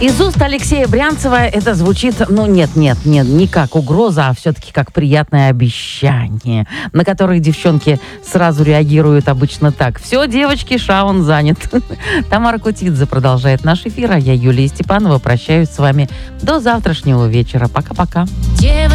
Из уст Алексея Брянцева это звучит, нет, не как угроза, а все-таки как приятное обещание, на которое девчонки сразу реагируют обычно так. Все, девочки, Шаун занят. Тамара Кутидзе продолжает наш эфир, а я, Юлия Степанова, прощаюсь с вами до завтрашнего вечера. Пока-пока.